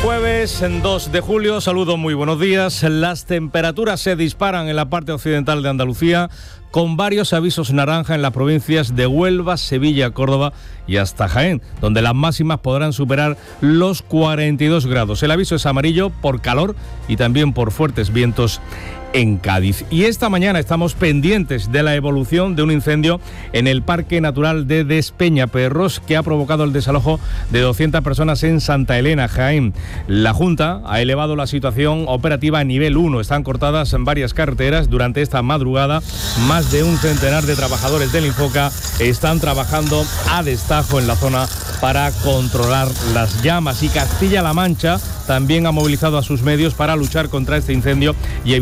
Jueves 2 de julio, saludos, muy buenos días. Las temperaturas se disparan en la parte occidental de Andalucía, con varios avisos naranja en las provincias de Huelva, Sevilla, Córdoba y hasta Jaén, donde las máximas podrán superar los 42 grados. El aviso es amarillo por calor y también por fuertes vientos en Cádiz. Y esta mañana estamos pendientes de la evolución de un incendio en el Parque Natural de Despeñaperros que ha provocado el desalojo de 200 personas en Santa Elena, Jaén. La Junta ha elevado la situación operativa a nivel 1. Están cortadas en varias carreteras durante esta madrugada. Más de un centenar de trabajadores del Infoca están trabajando a destajo en la zona para controlar las llamas. Y Castilla-La Mancha también ha movilizado a sus medios para luchar contra este incendio y